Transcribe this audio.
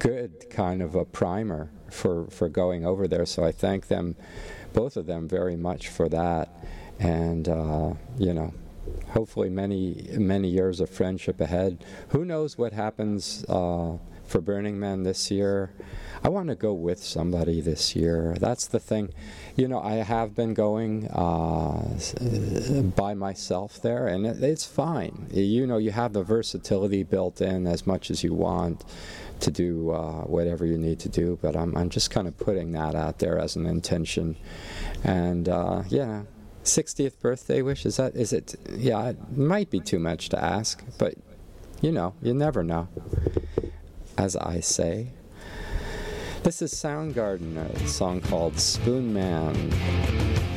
good kind of a primer for going over there. So I thank them, both of them, very much for that. And, hopefully many years of friendship ahead. Who knows what happens for Burning Man this year? I want to go with somebody this year. That's the thing. I have been going by myself there, and it's fine. You have the versatility built in as much as you want to do whatever you need to do, but I'm just kind of putting that out there as an intention. And 60th birthday wish, is it? Yeah, it might be too much to ask, but you never know, as I say. This is Soundgarden, a song called Spoon Man.